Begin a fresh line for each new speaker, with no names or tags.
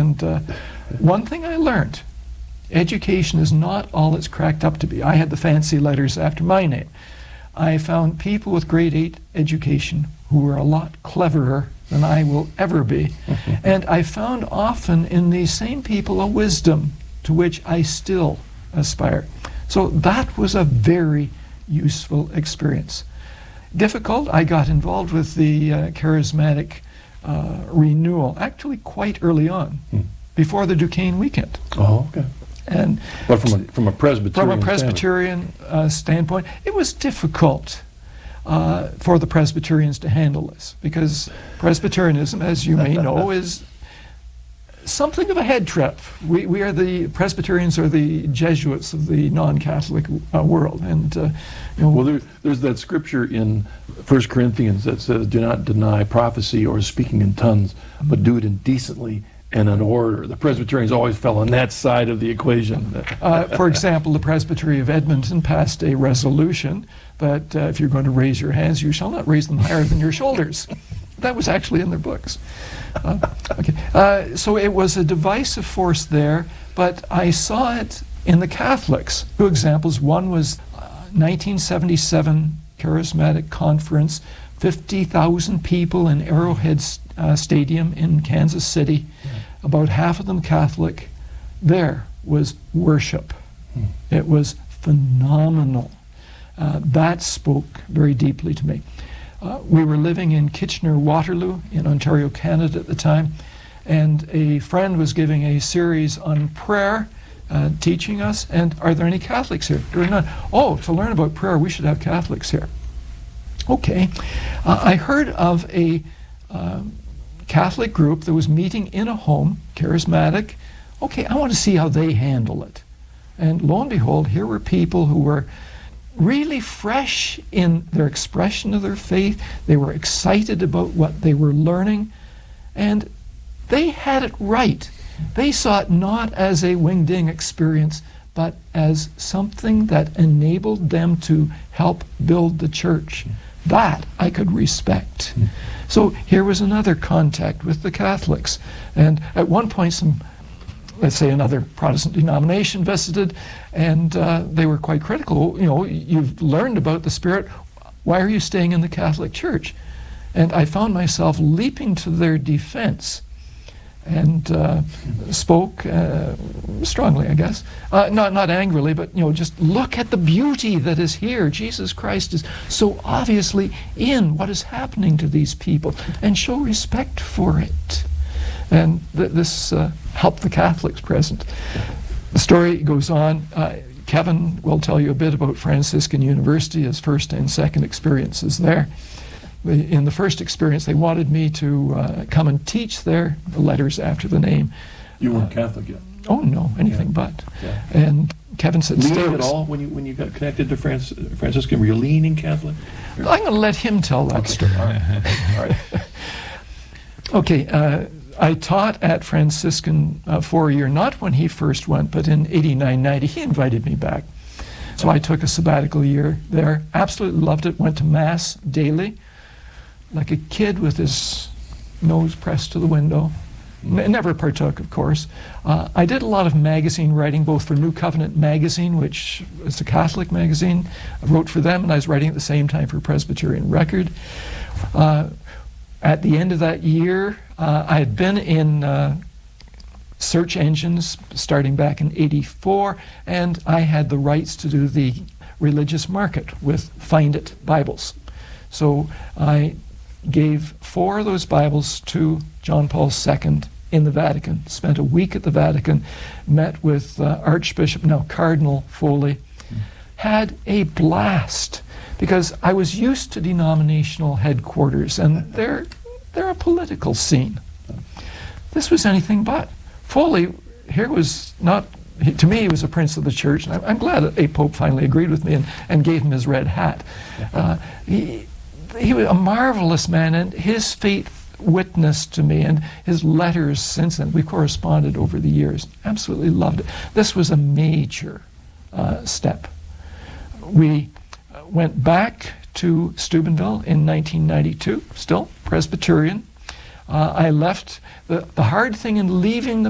And one thing I learned, education is not all it's cracked up to be. I had the fancy letters after my name. I found people with grade 8 education who were a lot cleverer than I will ever be. And I found often in these same people a wisdom to which I still aspire. So that was a very useful experience. Difficult, I got involved with the charismatic renewal actually quite early on, before the Duquesne weekend.
Oh, okay.
And
but from a Presbyterian
standpoint, it was difficult for the Presbyterians to handle this, because Presbyterianism, as you may know, is something of a head trip. We are the Presbyterians are the Jesuits of the non-Catholic world, and
well, there's that scripture in 1 Corinthians that says, "Do not deny prophecy or speaking in tongues, but do it indecently and in order." The Presbyterians always fell on that side of the equation.
For example, the Presbytery of Edmonton passed a resolution that if you're going to raise your hands, you shall not raise them higher than your shoulders. That was actually in their books. So it was a divisive force there, but I saw it in the Catholics. Two examples. One was 1977 Charismatic Conference, 50,000 people in Arrowhead Stadium in Kansas City, about half of them Catholic. There was worship. It was phenomenal. That spoke very deeply to me. We were living in Kitchener-Waterloo in Ontario, Canada at the time, and a friend was giving a series on prayer, teaching us, and are there any Catholics here? There are none. Oh, to learn about prayer, we should have Catholics here. Okay. I heard of a Catholic group that was meeting in a home, charismatic. Okay, I want to see how they handle it. And lo and behold, here were people who were really fresh in their expression of their faith. They were excited about what they were learning, and they had it right. They saw it not as a wing-ding experience, but as something that enabled them to help build the church. That I could respect. So here was another contact with the Catholics. And at one point, let's say another Protestant denomination visited, and they were quite critical. You know, you've learned about the Spirit. Why are you staying in the Catholic Church? And I found myself leaping to their defense and spoke strongly, I guess. Not angrily, but just look at the beauty that is here. Jesus Christ is so obviously in what is happening to these people, and show respect for it. And this helped the Catholics present. The story goes on. Kevin will tell you a bit about Franciscan University, his first and second experiences there. In the first experience, they wanted me to come and teach there, the letters after the name.
You weren't Catholic yet?
Oh, no, anything but. Yeah. And Kevin said,
leaning at all when you got connected to Franciscan? Were you leaning Catholic?
I'm going to let him tell that story.
All right.
Okay. I taught at Franciscan for a year, not when he first went, but in 89, 90. He invited me back. So I took a sabbatical year there. Absolutely loved it. Went to Mass daily, like a kid with his nose pressed to the window. Never partook, of course. I did a lot of magazine writing, both for New Covenant magazine, which is a Catholic magazine. I wrote for them, and I was writing at the same time for Presbyterian Record. At the end of that year, I had been in search engines starting back in '84, and I had the rights to do the religious market with Find It Bibles. So I gave 4 of those Bibles to John Paul II in the Vatican, spent a week at the Vatican, met with Archbishop, now Cardinal Foley, had a blast, because I was used to denominational headquarters, and they're a political scene. This was anything but. Foley here was not, to me, he was a prince of the church, and I'm glad that a pope finally agreed with me and gave him his red hat. He was a marvelous man, and his faith witnessed to me, and his letters since then, we corresponded over the years. Absolutely loved it. This was a major step. We went back to Steubenville in 1992, still Presbyterian. I left. The hard thing in leaving the